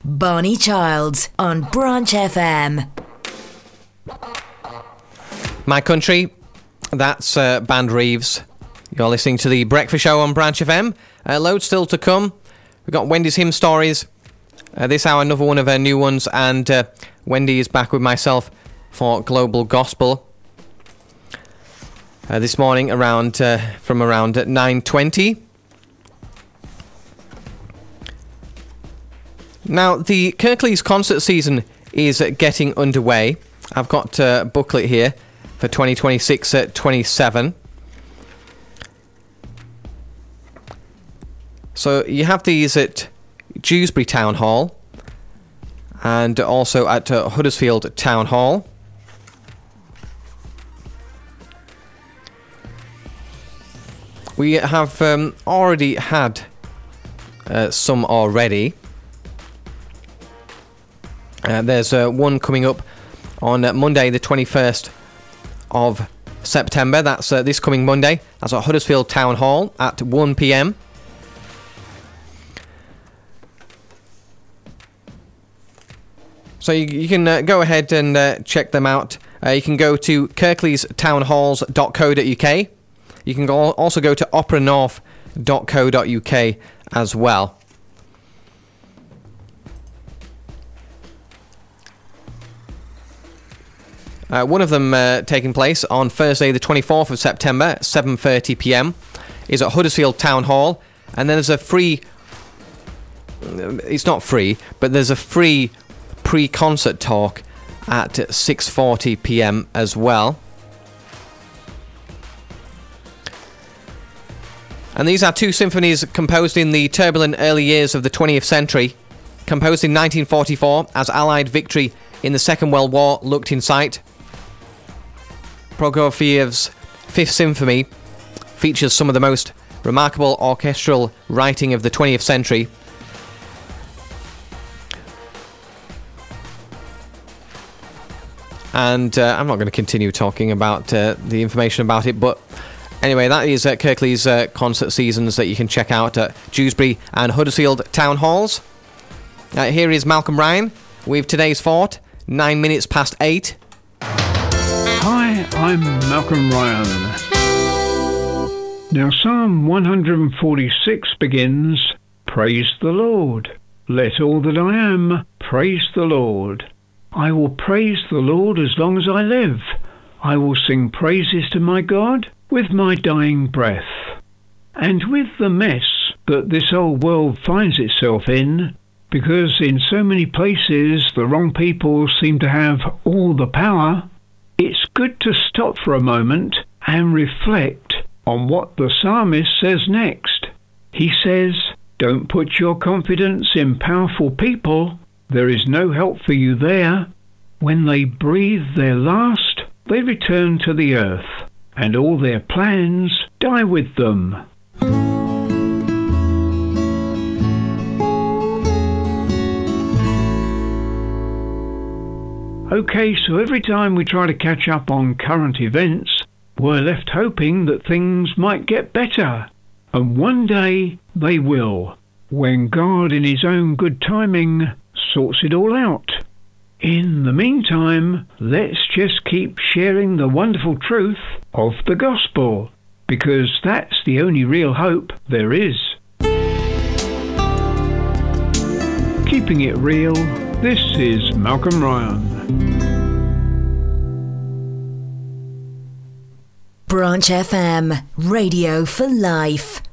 Barney Childs on Branch FM. My Country, that's Band Reeves. You're listening to the Breakfast Show on Branch FM. Loads still to come. We've got Wendy's Hymn Stories. This hour, another one of her new ones. And Wendy is back with myself for Global Gospel. This morning from around 9:20. Now, the Kirklees concert season is getting underway. I've got a booklet here for 2026-27. So you have these at Dewsbury Town Hall and also at Huddersfield Town Hall. We have already had some already. There's one coming up on Monday, the 21st of September. That's this coming Monday. That's at Huddersfield Town Hall at 1 p.m. So you can go ahead and check them out. You can go to kirkleestownhalls.co.uk. You can also go to operanorth.co.uk as well. One of them taking place on Thursday the 24th of September, 7:30 p.m. is at Huddersfield Town Hall. And then there's a free... It's not free, but there's a free pre-concert talk at 6:40 p.m. as well. And these are two symphonies composed in the turbulent early years of the 20th century. Composed in 1944 as Allied victory in the Second World War looked in sight. Prokofiev's Fifth Symphony features some of the most remarkable orchestral writing of the 20th century. And I'm not going to continue talking about the information about it, but anyway, that is Kirklees concert seasons that you can check out at Dewsbury and Huddersfield Town Halls. Here is Malcolm Ryan with today's thought, 9 minutes past 8. Hi, I'm Malcolm Ryan. Now Psalm 146 begins, Praise the Lord. Let all that I am praise the Lord. I will praise the Lord as long as I live. I will sing praises to my God with my dying breath. And with the mess that this old world finds itself in, because in so many places the wrong people seem to have all the power, it's good to stop for a moment and reflect on what the psalmist says next. He says, don't put your confidence in powerful people. There is no help for you there. When they breathe their last, they return to the earth, and all their plans die with them. Okay, so every time we try to catch up on current events, we're left hoping that things might get better. And one day they will, when God in his own good timing sorts it all out. In the meantime, let's just keep sharing the wonderful truth of the gospel, because that's the only real hope there is. Keeping it real, this is Malcolm Ryan. Branch FM, radio for life.